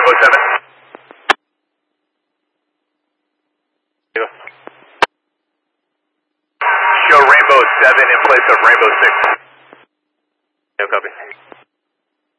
Rainbow 7. Show Rainbow 7 in place of Rainbow 6. No copy.